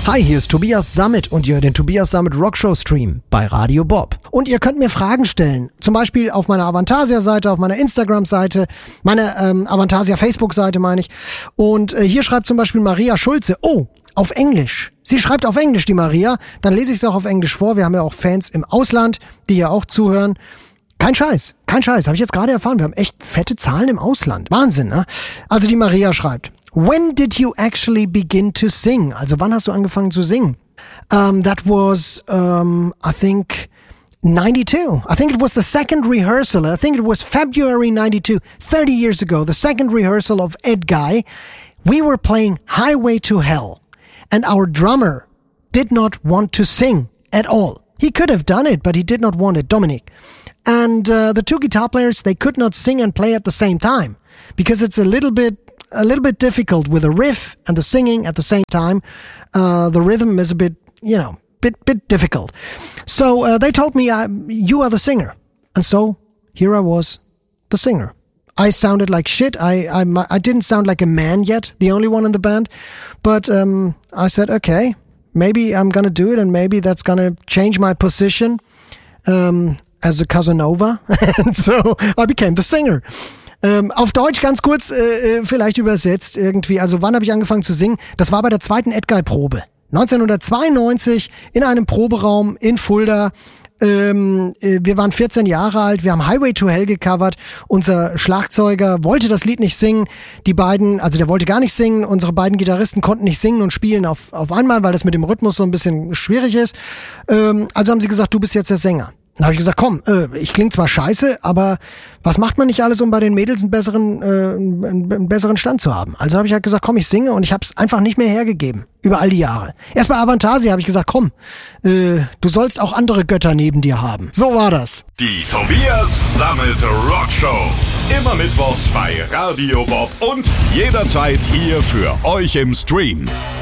Hi, hier ist Tobias Sammet und ihr hört den Tobias Sammet Rockshow Stream bei Radio Bob. Und ihr könnt mir Fragen stellen, zum Beispiel auf meiner Avantasia-Seite, auf meiner Instagram-Seite, meiner Avantasia-Facebook-Seite meine ich. Und hier schreibt zum Beispiel Maria Schulze, auf Englisch. Sie schreibt auf Englisch, die Maria. Dann lese ich es auch auf Englisch vor. Wir haben ja auch Fans im Ausland, die ja auch zuhören. Kein Scheiß. Habe ich jetzt gerade erfahren. Wir haben echt fette Zahlen im Ausland. Wahnsinn, ne? Also die Maria schreibt, when did you actually begin to sing? Also wann hast du angefangen zu singen? That was, I think, 92. I think it was the second rehearsal. I think it was February 92, 30 years ago. The second rehearsal of Ed Guy. We were playing Highway to Hell. And our drummer did not want to sing at all. He could have done it, but he did not want it, Dominic. And the two guitar players, they could not sing and play at the same time because it's a little bit difficult with the riff and the singing at the same time. The rhythm is a bit difficult. So they told me, you are the singer. And so here I was, the singer. I sounded like shit. I didn't sound like a man yet, the only one in the band. But I said, okay, maybe I'm gonna do it and maybe that's gonna change my position as a Casanova. And so I became the singer. Auf Deutsch ganz kurz, vielleicht übersetzt irgendwie. Also wann habe ich angefangen zu singen? Das war bei der zweiten Ed Guy-Probe. 1992 in einem Proberaum in Fulda. Wir waren 14 Jahre alt, wir haben Highway to Hell gecovert, unser Schlagzeuger wollte das Lied nicht singen, der wollte gar nicht singen, unsere beiden Gitarristen konnten nicht singen und spielen auf einmal, weil das mit dem Rhythmus so ein bisschen schwierig ist, also haben sie gesagt, du bist jetzt der Sänger. Dann habe ich gesagt, komm, ich klinge zwar scheiße, aber was macht man nicht alles, um bei den Mädels einen besseren Stand zu haben? Also habe ich halt gesagt, komm, ich singe und ich habe es einfach nicht mehr hergegeben, über all die Jahre. Erst bei Avantasia habe ich gesagt, komm, du sollst auch andere Götter neben dir haben. So war das. Die Tobias Sammet Rockshow. Immer mittwochs bei Radio Bob und jederzeit hier für euch im Stream.